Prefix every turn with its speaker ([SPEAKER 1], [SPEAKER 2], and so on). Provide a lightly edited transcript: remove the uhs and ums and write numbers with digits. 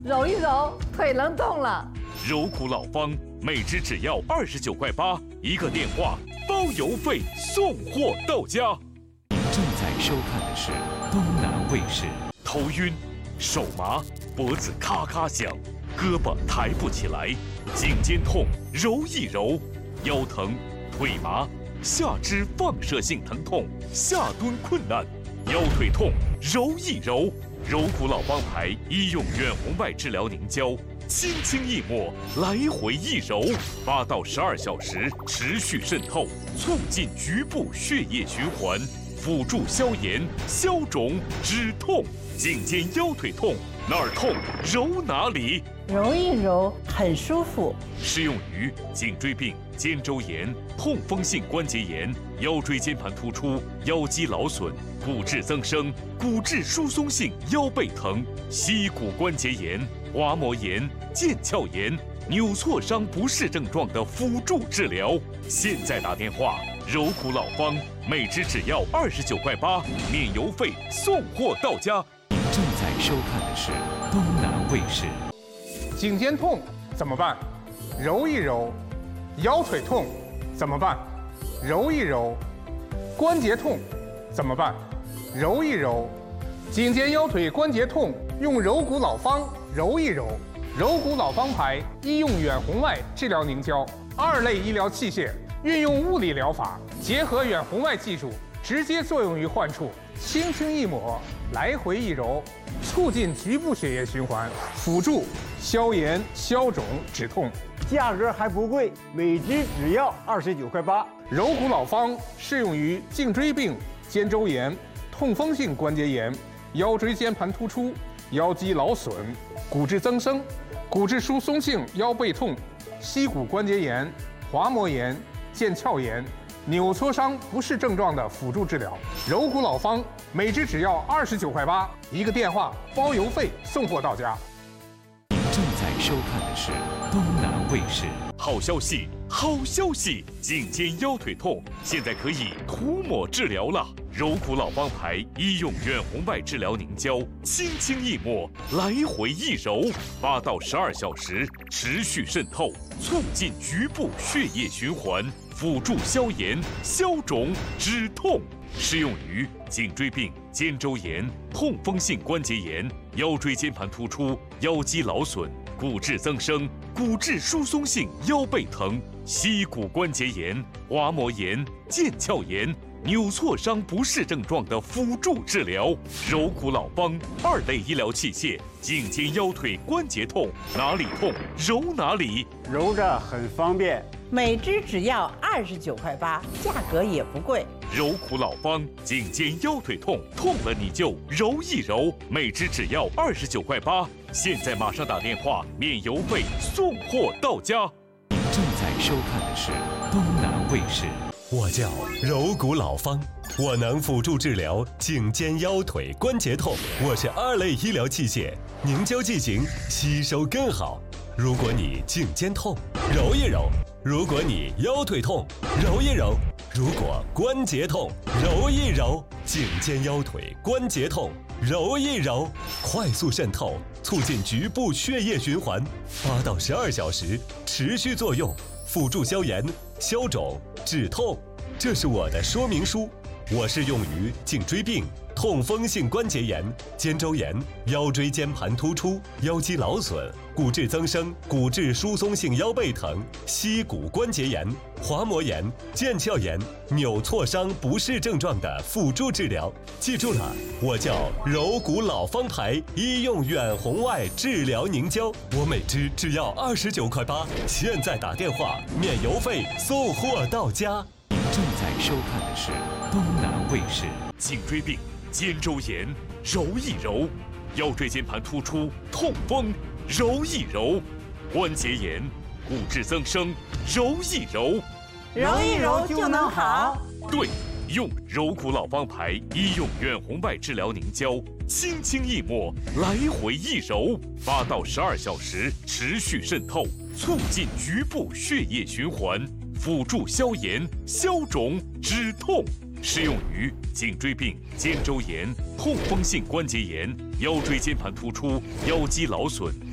[SPEAKER 1] 揉一揉，腿能动了。
[SPEAKER 2] 柔骨老方，每支只要29.8块，一个电话包邮费送货到家。
[SPEAKER 3] 您正在收看的是东南卫视。
[SPEAKER 2] 头晕、手麻、脖子咔咔响，胳膊抬不起来，颈肩痛揉一揉，腰疼、腿麻、下肢放射性疼痛，下蹲困难，腰腿痛揉一揉。柔骨老方牌医用远红外治疗凝胶，轻轻一抹，来回一揉，8到12小时持续渗透，促进局部血液循环，辅助消炎、消肿、止痛。颈肩腰腿痛，哪儿痛揉哪里，
[SPEAKER 1] 揉一揉很舒服。
[SPEAKER 2] 适用于颈椎病、肩周炎、痛风性关节炎、腰椎间盘突出、腰肌劳损、骨质增生、骨质疏松性腰背疼、膝骨关节炎、滑膜炎、腱鞘炎、扭挫伤不适症状的辅助治疗。现在打电话，柔骨老方，每支只要29.8块，免邮费送货到家。
[SPEAKER 3] 您正在收看的是东南卫视。
[SPEAKER 4] 颈肩痛怎么办？揉一揉。腰腿痛怎么办？揉一揉。关节痛怎么办？揉一揉。颈肩腰腿关节痛用柔骨老方揉一揉。柔骨老方牌医用远红外治疗凝胶，2类医疗器械，运用物理疗法，结合远红外技术，直接作用于患处，轻轻一抹，来回一揉，促进局部血液循环，辅助消炎、消肿、止痛。
[SPEAKER 5] 价格还不贵，每支只要29.8块。
[SPEAKER 4] 柔骨老方适用于颈椎病、肩周炎、痛风性关节炎、腰椎间盘突出、腰肌劳损、骨质增生、骨质疏松性腰背痛、膝骨关节炎、滑膜炎、腱鞘炎、扭挫伤不适症状的辅助治疗。柔骨老方每支只要29.8块，一个电话包邮费送货到家。
[SPEAKER 3] 您正在收看的是东南卫视。
[SPEAKER 2] 好消息，好消息！颈肩腰腿痛现在可以涂抹治疗了。柔骨老方牌医用远红外治疗凝胶，轻轻一抹，来回一揉，8到12小时持续渗透，促进局部血液循环，辅助消炎、消肿、止痛。适用于颈椎病、肩周炎、痛风性关节炎、腰椎间盘突出、腰肌劳损、骨质增生、骨质疏松性腰背疼、膝骨关节炎、滑膜炎、腱鞘炎、扭挫伤不适症状的辅助治疗。柔骨老方2类医疗器械，颈肩腰腿关节痛，哪里痛揉哪里，
[SPEAKER 5] 揉着很方便。
[SPEAKER 1] 每支只要29.8块，价格也不贵。
[SPEAKER 2] 柔骨老方，颈肩腰腿痛，痛了你就揉一揉，每支只要29.8块。现在马上打电话，免邮费送货到家。
[SPEAKER 3] 您正在收看的是东南卫视。
[SPEAKER 6] 我叫柔骨老方，我能辅助治疗颈肩腰腿关节痛。我是2类医疗器械，凝胶剂型吸收更好。如果你颈肩痛，揉一揉；如果你腰腿痛，揉一揉；如果关节痛，揉一揉。颈肩腰腿关节痛，揉一揉，快速渗透，促进局部血液循环，8到12小时持续作用，辅助消炎、消肿、止痛。这是我的说明书。我适用于颈椎病、痛风性关节炎、肩周炎、腰椎间盘突出、腰肌劳损、骨质增生、骨质疏松性腰背疼、膝骨关节炎、滑膜炎、腱鞘炎、扭挫伤不适症状的辅助治疗。记住了，我叫柔骨老方牌医用远红外治疗凝胶，我每支只要29.8块，现在打电话免邮费送货到家。
[SPEAKER 3] 您正在收看的是东南卫视。
[SPEAKER 2] 颈椎病、肩周炎揉一揉，腰椎间盘突出、痛风揉一揉，关节炎、骨质增生揉一揉，
[SPEAKER 1] 揉一揉就能好。
[SPEAKER 2] 对，用柔骨老方牌医用远红外治疗凝胶，轻轻一抹，来回一揉，8到12小时持续渗透，促进局部血液循环，辅助消炎、消肿、止痛。适用于颈椎病、肩周炎、痛风性关节炎、腰椎间盘突出、腰肌劳损、